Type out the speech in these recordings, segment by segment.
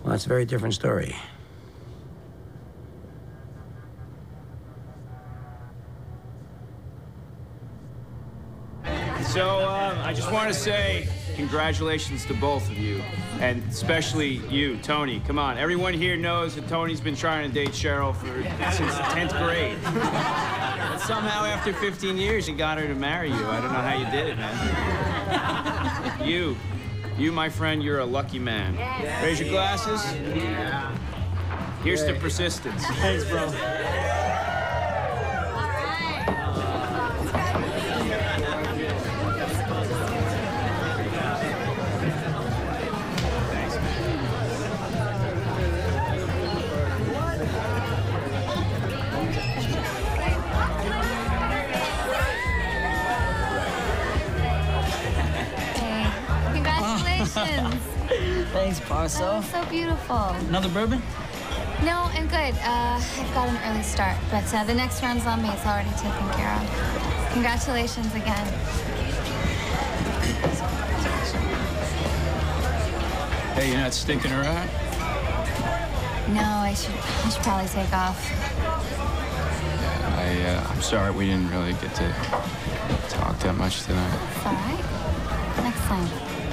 Well, that's a very different story. So, I just want to say congratulations to both of you, and especially you, Tony. Come on, everyone here knows that Tony's been trying to date Cheryl since 10th grade. But somehow, after 15 years, you got her to marry you. I don't know how you did it, man. You, my friend, you're a lucky man. Raise your glasses. Here's to persistence. Thanks, bro. Thanks, Parso. That was so beautiful. Another bourbon? No, I'm good. I've got an early start, but the next round's on me. It's already taken care of. Congratulations again. Hey, you're not stinking around? No, I should probably take off. I'm sorry we didn't really get to talk that much tonight. It's all right. Next time.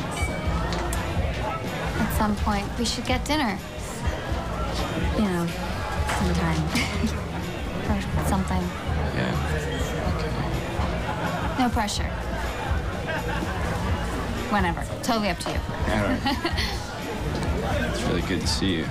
At some point, we should get dinner. You know, sometime. Or something. Yeah. Okay. No pressure. Whenever. Totally up to you. All right. It's really good to see you.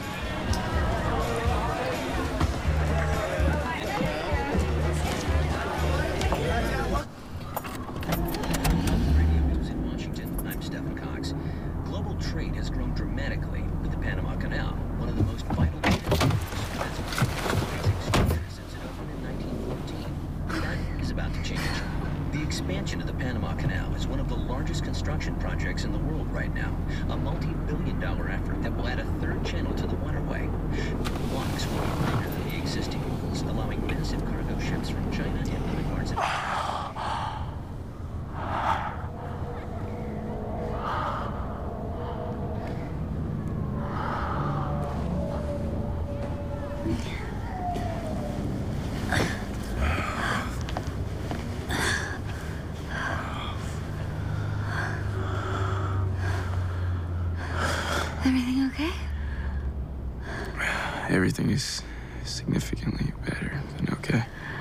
Everything okay? Everything is significantly better than okay.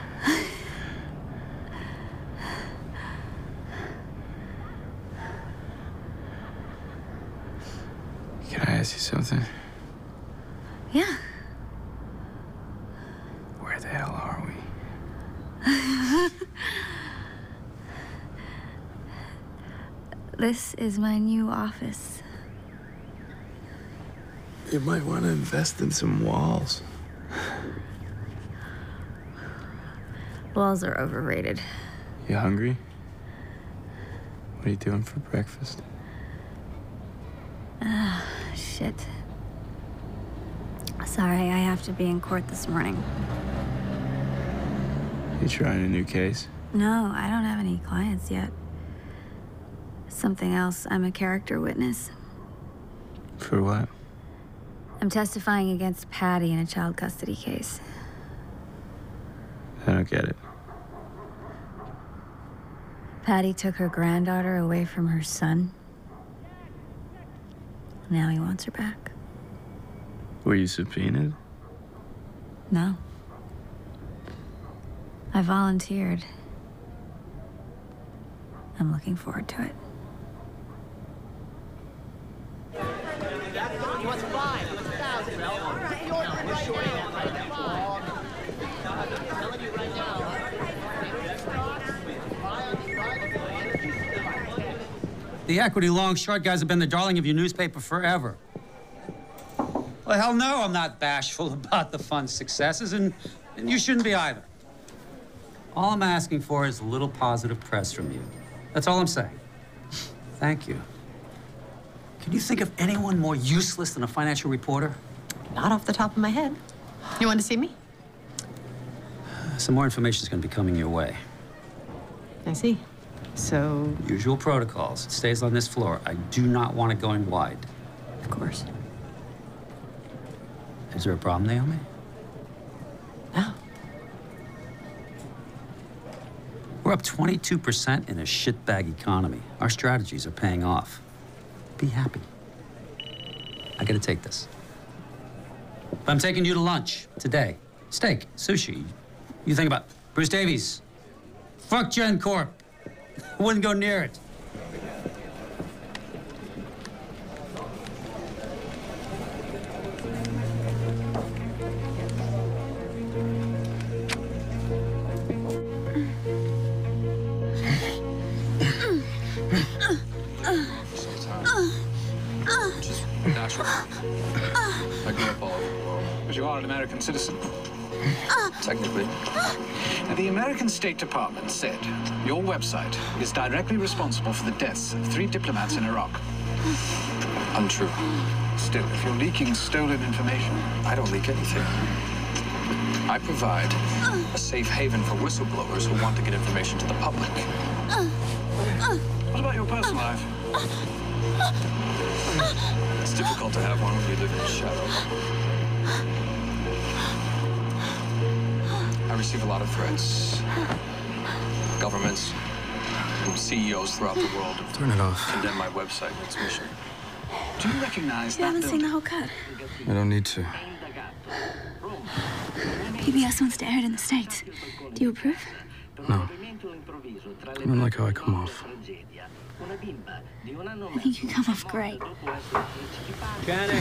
Can I ask you something? Yeah. Where the hell are we? This is my new office. You might want to invest in some walls. Walls are overrated. You hungry? What are you doing for breakfast? Shit. Sorry, I have to be in court this morning. You trying a new case? No, I don't have any clients yet. Something else. I'm a character witness. For what? I'm testifying against Patty in a child custody case. I don't get it. Patty took her granddaughter away from her son. Now he wants her back. Were you subpoenaed? No. I volunteered. I'm looking forward to it. The equity long short guys have been the darling of your newspaper forever. Well, hell no, I'm not bashful about the fund's successes, and you shouldn't be either. All I'm asking for is a little positive press from you. That's all I'm saying. Thank you. Can you think of anyone more useless than a financial reporter? Not off the top of my head. You want to see me? Some more information is going to be coming your way. I see. So, Usual protocols. It stays on this floor. I do not want it going wide. of course. Is there a problem, Naomi? No. We're up 22% in a shitbag economy. Our strategies are paying off. Be happy. I gotta take this. I'm taking you to lunch today. Steak, sushi. You think about Bruce Davies. Fuck Gen Corp. Wouldn't go near it. Natural. I grew up all over the world. But you are an American citizen. Technically. Now, the American State Department said your website is directly responsible for the deaths of 3 diplomats in Iraq. Untrue. Still, if you're leaking stolen information, I don't leak anything. I provide a safe haven for whistleblowers who want to get information to the public. what about your personal life? It's difficult to have one when you live in the shadow. I receive a lot of threats. Governments and CEOs throughout the world have Turn it off. condemned my website and its mission. Do you recognize You that haven't seen the building? whole cut. I don't need to. PBS wants to air it in the States. Do you approve? No. I don't like how I come off. I think you come off great. Janet.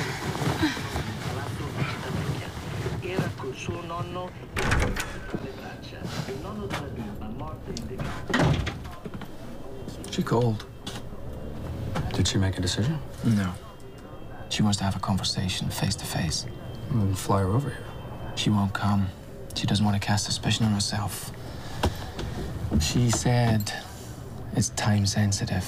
She cold. Did she make a decision? No. She wants to have a conversation face to face. Then fly her over here. She won't come. She doesn't want to cast suspicion on herself. She said it's time sensitive.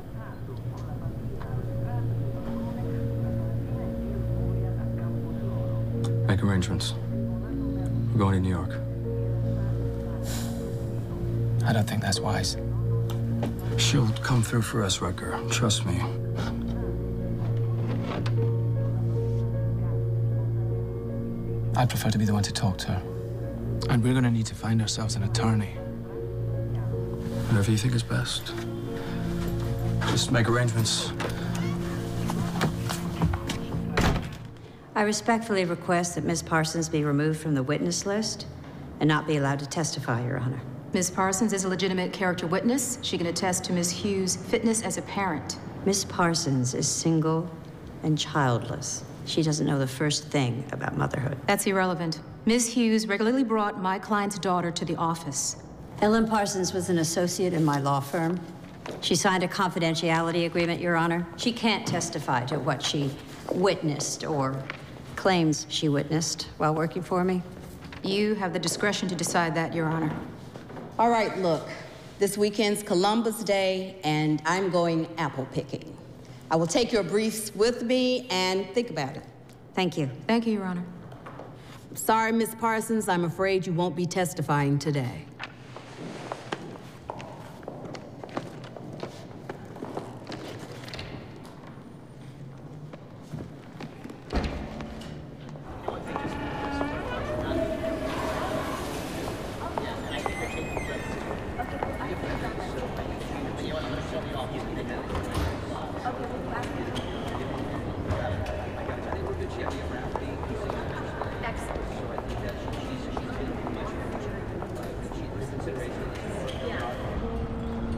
Make arrangements. We're going to New York. I don't think that's wise. She'll come through for us, Rutger. Trust me. I'd prefer to be the one to talk to her. And we're gonna need to find ourselves an attorney. Whatever you think is best. Just make arrangements. I respectfully request that Ms. Parsons be removed from the witness list and not be allowed to testify, Your Honor. Ms. Parsons is a legitimate character witness. She can attest to Ms. Hughes' fitness as a parent. Ms. Parsons is single and childless. She doesn't know the first thing about motherhood. That's irrelevant. Ms. Hughes regularly brought my client's daughter to the office. Ellen Parsons was an associate in my law firm. She signed a confidentiality agreement, Your Honor. She can't testify to what she witnessed or claims she witnessed while working for me. You have the discretion to decide that, Your Honor. All right, look. This weekend's Columbus Day, and I'm going apple picking. I will take your briefs with me and think about it. Thank you. Thank you, Your Honor. Sorry, Miss Parsons, I'm afraid you won't be testifying today.